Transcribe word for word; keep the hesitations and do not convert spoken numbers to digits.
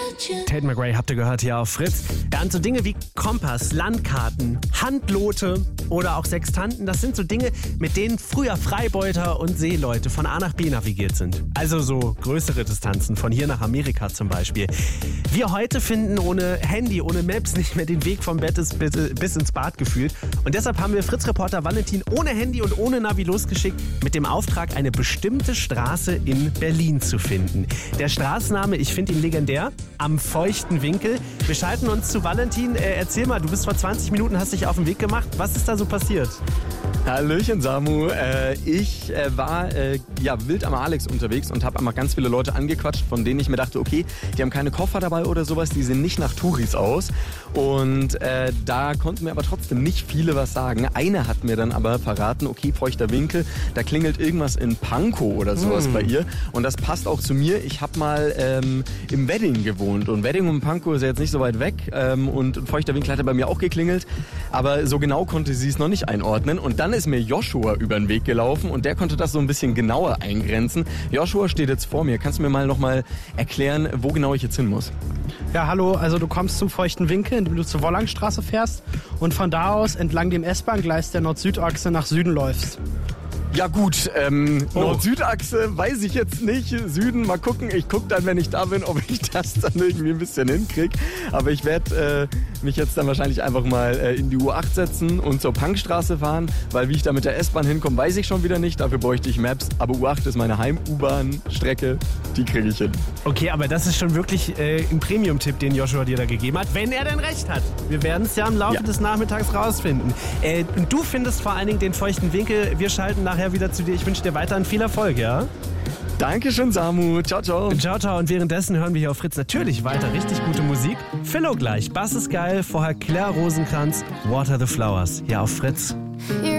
Tate McRae habt ihr gehört hier auf Fritz. Ja, und so Dinge wie Kompass, Landkarten, Handlote oder auch Sextanten, das sind so Dinge, mit denen früher Freibeuter und Seeleute von A nach B navigiert sind. Also so größere Distanzen, von hier nach Amerika zum Beispiel. Wir heute finden ohne Handy, ohne Maps nicht mehr den Weg vom Bett bis ins Bad gefühlt. Und deshalb haben wir Fritz-Reporter Valentin ohne Handy und ohne Navi losgeschickt, mit dem Auftrag, eine bestimmte Straße in Berlin zu finden. Der Straßenname, ich finde ihn legendär, Am feuchten Winkel. Wir schalten uns zu Valentin. Äh, erzähl mal, du bist vor zwanzig Minuten, hast dich auf den Weg gemacht. Was ist da so passiert? Hallöchen Samu, äh, ich äh, war äh, ja, wild am Alex unterwegs und habe einmal ganz viele Leute angequatscht, von denen ich mir dachte, okay, die haben keine Koffer dabei oder sowas, die sehen nicht nach Touris aus. Und äh, da konnten mir aber trotzdem nicht viele was sagen. Einer hat mir dann aber verraten, okay, feuchter Winkel, da klingelt irgendwas in Pankow oder sowas mm. bei ihr. Und das passt auch zu mir. Ich habe mal ähm, im Wedding gewohnt und Wedding und Pankow ist ja jetzt nicht so weit weg. Ähm, und feuchter Winkel hatte bei mir auch geklingelt, aber so genau konnte sie es noch nicht einordnen. Und dann ist mir Joshua über den Weg gelaufen und der konnte das so ein bisschen genauer eingrenzen. Joshua steht jetzt vor mir. Kannst du mir mal noch mal erklären, wo genau ich jetzt hin muss? Ja, hallo. Also du kommst zum feuchten Winkel, indem du zur Wollangstraße fährst und von da aus entlang dem S-Bahn-Gleis der Nord-Süd-Achse nach Süden läufst. Ja gut, ähm, oh. Nord-Süd-Achse weiß ich jetzt nicht. Süden, mal gucken. Ich gucke dann, wenn ich da bin, ob ich das dann irgendwie ein bisschen hinkriege. Aber ich werde äh, mich jetzt dann wahrscheinlich einfach mal äh, in die U acht setzen und zur Punkstraße fahren, weil wie ich da mit der S-Bahn hinkomme, weiß ich schon wieder nicht. Dafür bräuchte ich Maps. Aber U acht ist meine Heim-U-Bahn-Strecke. Die kriege ich hin. Okay, aber das ist schon wirklich äh, ein Premium-Tipp, den Joshua dir da gegeben hat, wenn er denn recht hat. Wir werden es ja im Laufe ja. des Nachmittags rausfinden. Äh, und du findest vor allen Dingen den feuchten Winkel. Wir schalten nachher wieder zu dir. Ich wünsche dir weiterhin viel Erfolg, ja? Dankeschön, Samu. Ciao, ciao. Ciao, ciao. Und währenddessen hören wir hier auf Fritz natürlich weiter richtig gute Musik. Philo gleich. Bass ist geil. Vorher Claire Rosenkranz, Water the Flowers. Hier auf Fritz. You're